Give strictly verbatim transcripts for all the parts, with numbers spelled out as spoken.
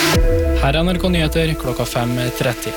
Her er N R K Nyheter klokka fem tretti.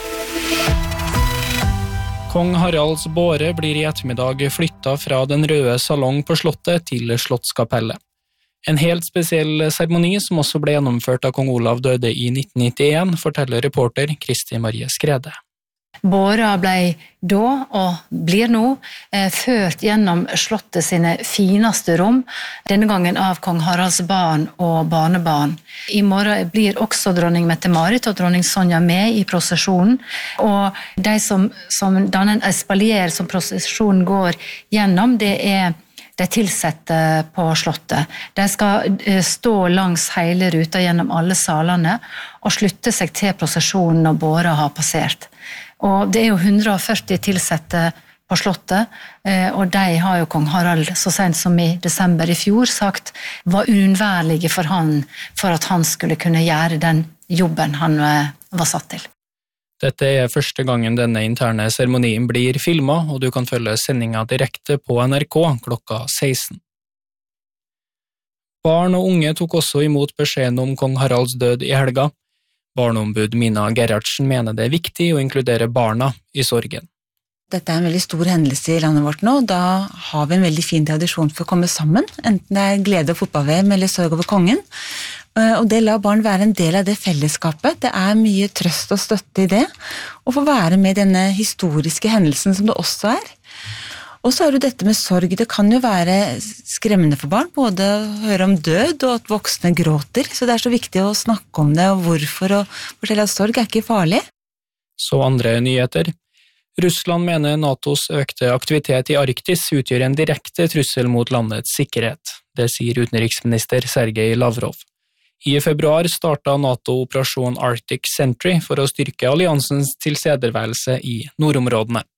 Kong Haralds båre blir i ettermiddag flyttet fra den røde salong på slottet til Slottskapellet. En helt spesiell seremoni som også ble gjennomført da kong Olav døde i nitten nittien, forteller reporter Kristi Marie Skrede. Båra ble da, og blir nå, eh, ført gjennom slottet sine fineste rom, denne gangen av kong Haralds barn og barnebarn. I morgen blir også dronning Mette-Marit og dronning Sonja med i prosesjonen, og de som, som danner en espalier som prosesjonen går gjennom, det er de tilsette på slottet. De skal stå langs hele ruta gjennom alle salene og slutte seg til prosesjonen når båra har passert. Og det er jo hundre og førti tilsette på slottet, og de har jo kong Harald så sent som i desember i fjor sagt var uunnværlige for han, for at han skulle kunne gjøre den jobben han var satt til. Dette er første gangen denne interne seremonien blir filmet, og du kan følge sendingen direkte på N R K klokka seksten. Barn og unge tok også imot beskjeden om kong Haralds død i helga. Barneombud Mina Gerhardsen mener det er viktig å inkludere barna i sorgen. Dette er en veldig stor hendelse i landet vårt nå, da har vi en veldig fin tradisjon for å komme sammen, enten det er glede og fotball-V M eller sorg over kongen. Og det lar barn være en del av det fellesskapet. Det er mye trøst og støtte i det, og få være med denne historiske hendelsen som det også er. Og så er det dette med sorg. Det kan jo være skremmende for barn, både å høre om død og at voksne gråter, så det er så viktig å snakke om det og hvorfor, og fortelle at sorg er ikke farlig. Så andre nyheter. Russland mener NATOs økte aktivitet i Arktis utgjør en direkte trussel mot landets sikkerhet. Det sier utenriksminister Sergej Lavrov. I februar startet NATO operasjon Arctic Sentry for å styrke alliansens tilstedeværelse i nordområdene.